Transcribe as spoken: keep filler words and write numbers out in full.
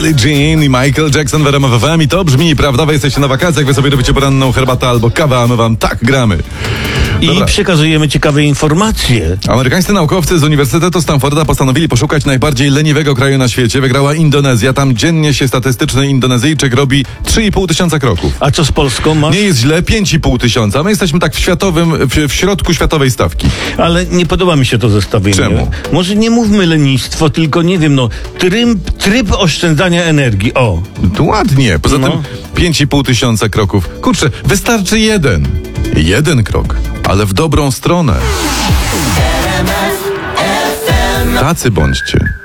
Jean i Michael Jackson w R M F F M i to brzmi, prawda? Wy jesteście na wakacjach, wy sobie robicie poranną herbatę albo kawę, a my wam tak gramy. Dobra. I przekazujemy ciekawe informacje. Amerykańscy naukowcy z Uniwersytetu Stanforda postanowili poszukać najbardziej leniwego kraju na świecie. Wygrała Indonezja. Tam dziennie się statystyczny Indonezyjczyk robi trzy i pół tysiąca kroków. A co z Polską masz? Nie jest źle, pięć i pół tysiąca. My jesteśmy tak w światowym, w, w środku światowej stawki. Ale nie podoba mi się to zestawienie. Czemu? Może nie mówmy lenistwo, tylko nie wiem, no tryb, tryb oszczędzania energii. O. To ładnie. Poza No. tym pięć i pół tysiąca kroków. Kurczę, wystarczy jeden. Jeden krok, ale w dobrą stronę. Tacy bądźcie.